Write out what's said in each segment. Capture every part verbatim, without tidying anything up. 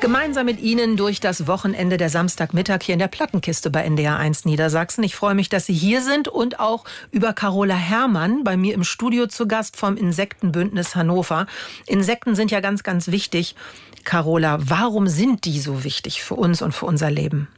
Gemeinsam mit Ihnen durch das Wochenende der Samstagmittag hier in der Plattenkiste bei N D R eins Niedersachsen. Ich freue mich, dass Sie hier sind und auch über Carola Herrmann bei mir im Studio zu Gast vom Insektenbündnis Hannover. Insekten sind ja ganz, ganz wichtig. Carola, warum sind die so wichtig für uns und für unser Leben?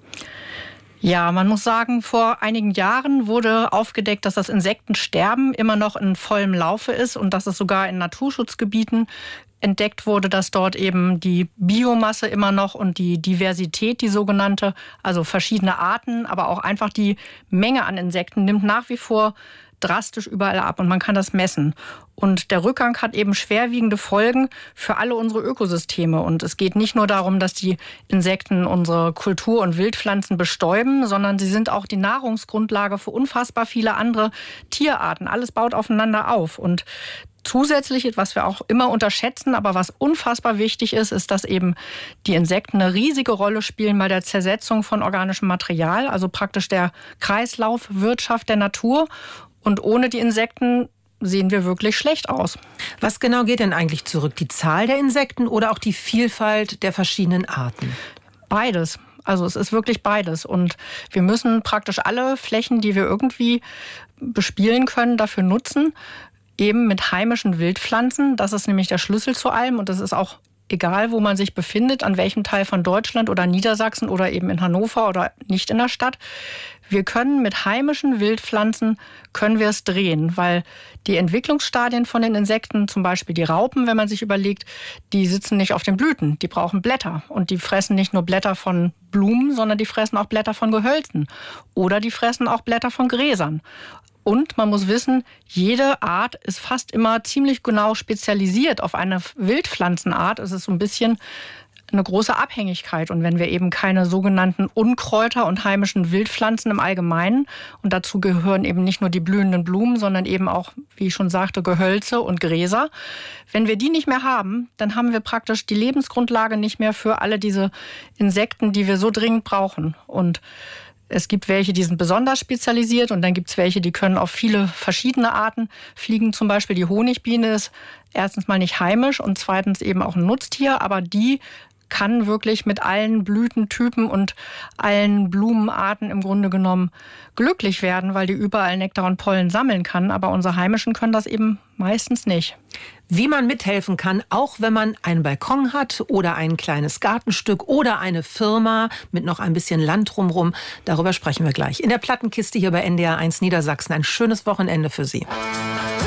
Ja, man muss sagen, vor einigen Jahren wurde aufgedeckt, dass das Insektensterben immer noch in vollem Laufe ist und dass es sogar in Naturschutzgebieten entdeckt wurde, dass dort eben die Biomasse immer noch und die Diversität, die sogenannte, also verschiedene Arten, aber auch einfach die Menge an Insekten nimmt nach wie vor drastisch überall ab und man kann das messen. Und der Rückgang hat eben schwerwiegende Folgen für alle unsere Ökosysteme. Und es geht nicht nur darum, dass die Insekten unsere Kultur- und Wildpflanzen bestäuben, sondern sie sind auch die Nahrungsgrundlage für unfassbar viele andere Tierarten. Alles baut aufeinander auf. Und zusätzlich, was wir auch immer unterschätzen, aber was unfassbar wichtig ist, ist, dass eben die Insekten eine riesige Rolle spielen bei der Zersetzung von organischem Material, also praktisch der Kreislaufwirtschaft der Natur. Und ohne die Insekten sehen wir wirklich schlecht aus. Was genau geht denn eigentlich zurück? Die Zahl der Insekten oder auch die Vielfalt der verschiedenen Arten? Beides. Also es ist wirklich beides. Und wir müssen praktisch alle Flächen, die wir irgendwie bespielen können, dafür nutzen, eben mit heimischen Wildpflanzen. Das ist nämlich der Schlüssel zu allem. Und das ist auch egal, wo man sich befindet, an welchem Teil von Deutschland oder Niedersachsen oder eben in Hannover oder nicht in der Stadt. Wir können mit heimischen Wildpflanzen, können wir es drehen, weil die Entwicklungsstadien von den Insekten, zum Beispiel die Raupen, wenn man sich überlegt, die sitzen nicht auf den Blüten, die brauchen Blätter. Und die fressen nicht nur Blätter von Blumen, sondern die fressen auch Blätter von Gehölzen. Oder die fressen auch Blätter von Gräsern. Und man muss wissen, jede Art ist fast immer ziemlich genau spezialisiert auf eine Wildpflanzenart. Es ist so ein bisschen eine große Abhängigkeit. Und wenn wir eben keine sogenannten Unkräuter und heimischen Wildpflanzen im Allgemeinen, und dazu gehören eben nicht nur die blühenden Blumen, sondern eben auch, wie ich schon sagte, Gehölze und Gräser. Wenn wir die nicht mehr haben, dann haben wir praktisch die Lebensgrundlage nicht mehr für alle diese Insekten, die wir so dringend brauchen. Und es gibt welche, die sind besonders spezialisiert und dann gibt es welche, die können auf viele verschiedene Arten fliegen. Zum Beispiel die Honigbiene ist erstens mal nicht heimisch und zweitens eben auch ein Nutztier, aber die kann wirklich mit allen Blütentypen und allen Blumenarten im Grunde genommen glücklich werden, weil die überall Nektar und Pollen sammeln kann. Aber unsere Heimischen können das eben meistens nicht. Wie man mithelfen kann, auch wenn man einen Balkon hat oder ein kleines Gartenstück oder eine Firma mit noch ein bisschen Land drumherum, darüber sprechen wir gleich. In der Plattenkiste hier bei N D R eins Niedersachsen. Ein schönes Wochenende für Sie.